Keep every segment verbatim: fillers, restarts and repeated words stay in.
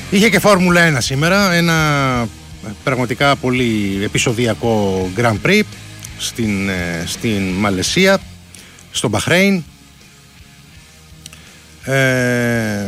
Είχε και Φόρμουλα ένα σήμερα, ένα πραγματικά πολύ επεισοδιακό Grand Prix στην, στην Μαλαισία, στο Μπαχρέιν. Ε,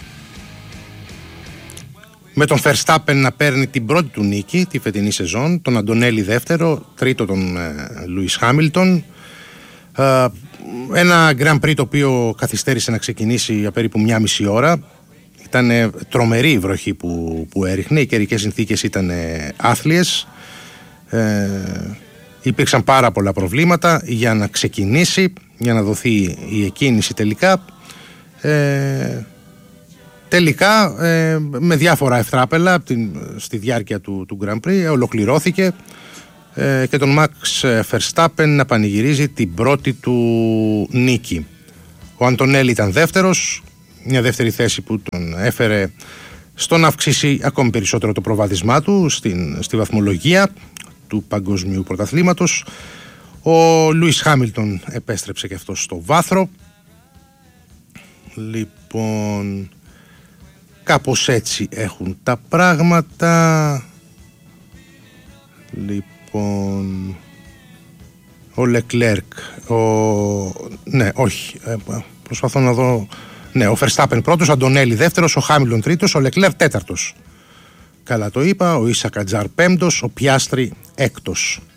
με τον Verstappen να παίρνει την πρώτη του νίκη τη φετινή σεζόν, τον Αντωνέλη δεύτερο, τρίτο τον Λούις Χάμιλτον. Ε, ένα Grand Prix το οποίο καθυστέρησε να ξεκινήσει για περίπου μια μισή ώρα. Ήταν τρομερή η βροχή που, που έριχνε, οι καιρικές συνθήκες ήταν άθλιες, ε, υπήρξαν πάρα πολλά προβλήματα για να ξεκινήσει, για να δοθεί η εκκίνηση τελικά. Ε, τελικά ε, με διάφορα ευτράπελα στη διάρκεια του, του Grand Prix ολοκληρώθηκε ε, και τον Max Verstappen να πανηγυρίζει την πρώτη του νίκη. Ο Αντωνέλη ήταν δεύτερος, μια δεύτερη θέση που τον έφερε στο να αυξήσει ακόμη περισσότερο το προβάδισμά του στην, στη βαθμολογία του παγκοσμίου πρωταθλήματος. Ο Λούις Χάμιλτον επέστρεψε και αυτός στο βάθρο. Λοιπόν, κάπως έτσι έχουν τα πράγματα. Λοιπόν, ο Λεκλέρκ, ο... ναι, όχι, προσπαθώ να δω. Ναι, ο Verstappen πρώτος, ο Αντωνέλη δεύτερος, ο Χάμιλτον τρίτος, ο Λεκλέρ τέταρτος. Καλά το είπα, ο Ίσα Κατζάρ πέμπτος, ο Πιάστρι έκτος.